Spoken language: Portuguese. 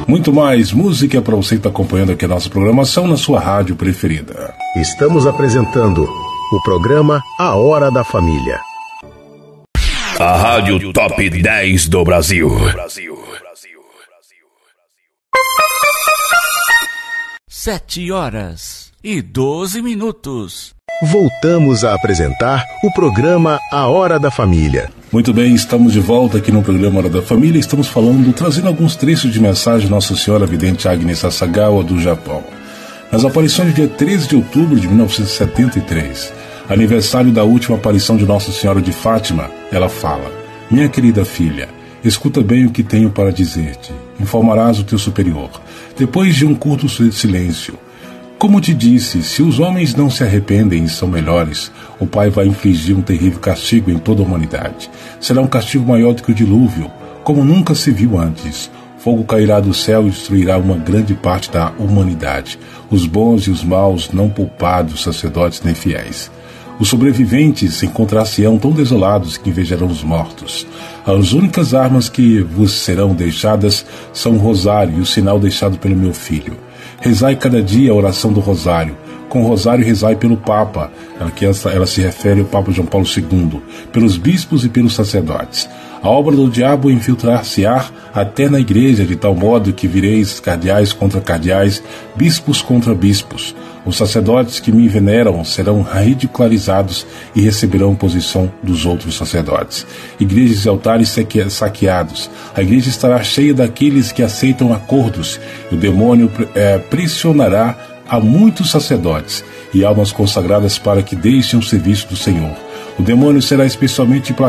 Muito mais música para você estar acompanhando aqui a nossa programação na sua rádio preferida. Estamos apresentando o programa A Hora da Família. A Rádio Top 10 do Brasil. 7h12. Voltamos a apresentar o programa A Hora da Família. Muito bem, estamos de volta aqui no programa Hora da Família. Estamos trazendo alguns trechos de mensagem de Nossa Senhora Vidente Agnes Sasagawa do Japão. Nas aparições do dia 13 de outubro de 1973, aniversário da última aparição de Nossa Senhora de Fátima, ela fala: minha querida filha, escuta bem o que tenho para dizer-te. Informarás o teu superior. Depois de um curto silêncio, como te disse, se os homens não se arrependem e são melhores, o Pai vai infligir um terrível castigo em toda a humanidade. Será um castigo maior do que o dilúvio, como nunca se viu antes. Fogo cairá do céu e destruirá uma grande parte da humanidade, os bons e os maus, não poupados, sacerdotes nem fiéis. Os sobreviventes encontrar-se-ão tão desolados que invejarão os mortos. As únicas armas que vos serão deixadas são o rosário e o sinal deixado pelo meu filho. Rezai cada dia a oração do rosário. Com o rosário rezai pelo Papa, ela se refere ao Papa João Paulo II, pelos bispos e pelos sacerdotes. A obra do diabo infiltrar-se-á até na igreja, de tal modo que vireis cardeais contra cardeais, bispos contra bispos. Os sacerdotes que me veneram serão ridicularizados e receberão posição dos outros sacerdotes. Igrejas e altares saqueados. A igreja estará cheia daqueles que aceitam acordos. E o demônio pressionará a muitos sacerdotes e almas consagradas para que deixem o serviço do Senhor. O demônio será especialmente